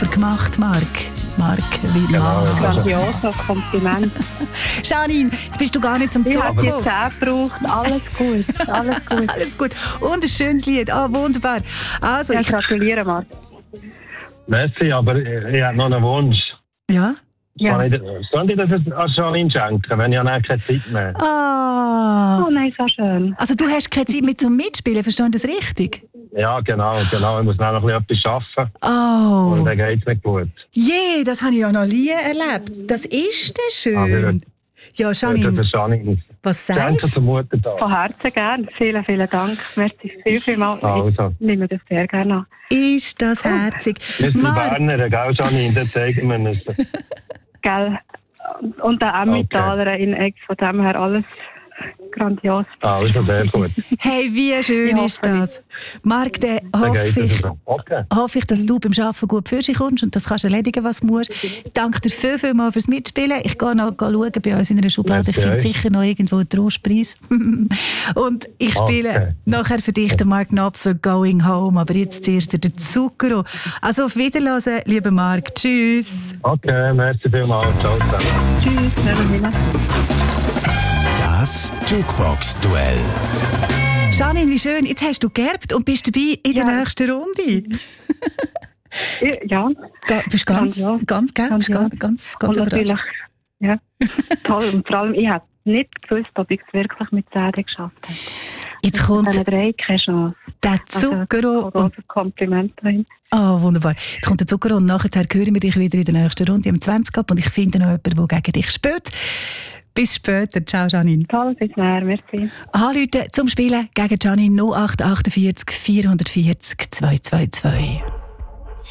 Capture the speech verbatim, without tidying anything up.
super gemacht, Marc. Marc, wie Genau. Marc. Grandioser Kompliment. Janine, jetzt bist du gar nicht zum Ich Zug habe die gekommen. Zähne gebraucht. Alles gut, alles gut. Alles gut. Und ein schönes Lied. Ah, wunderbar. Also, Ja, ich... gratuliere, Marc. Merci, aber ich, ich habe noch einen Wunsch. Ja? Ja. Soll ich, soll ich das an Janine schenken, wenn ich ja keine Zeit mehr habe? Ah. Oh nein, so schön. Also du hast keine Zeit mehr zum Mitspielen, verstehe ich das richtig? Ja, genau, genau. Ich muss noch ein bisschen etwas arbeiten. Oh. Und dann geht es nicht gut. Je, das habe ich ja noch nie erlebt. Das ist denn Ah, schön. Ja, Das Janine, ist Janine. was Danke sagst du? zum Muttertag. Von Herzen gern. Vielen, vielen Dank. Merci viel, viel mal. Also. Ich nehme das sehr gerne an. Ist das herzig. Wir sind Marc, Berner, gell, Janine? Das zeigen wir uns. Gell? Und der Emmentaler in Egg, von dem her alles grandios. Also, sehr gut. hey, wie schön Ja, ist das? Marc, dann Dann hoffe geht ich, es so. Okay. hoffe ich, dass du beim Arbeiten gut für dich kommst und das kannst erledigen, was du musst. Ich danke dir viel, viel mal fürs Mitspielen. Ich gehe noch schauen bei uns in einer Schublade. Ich finde Okay. sicher noch irgendwo einen Trostpreis. Und ich spiele Okay. nachher für dich den Marc Knopfler «Going Home», aber jetzt zuerst den Zucchero. Also auf Wiederhören, lieber Marc. Tschüss. Okay, merci vielmals. Ciao zusammen. Tschüss, Nevermina. Das Jukebox-Duell. Janine, wie schön. Jetzt hast du geerbt und bist dabei in der Ja. nächsten Runde. Ja, Ga- bist ganz, Grandios. ganz, gell? Bist Grandios. ganz, ganz, ganz und überrascht. natürlich, ja, toll. Und vor allem, ich habe nicht gewusst, ob ich es wirklich mit Zähnen geschafft habe. Jetzt Mit kommt diesen drei keine Chance. der Zucchero. Also, Und, ein Kompliment drin. oh, wunderbar. Jetzt kommt der Zucchero und nachher hören wir dich wieder in der nächsten Runde am zwanzig ab und ich finde noch jemanden, der gegen dich spielt. Bis später. Ciao, Janine. Toll, bis näher, merci. Anrufen zum Spielen gegen Janine null acht acht vier vierhundertvierzig zweihundertzweiundzwanzig.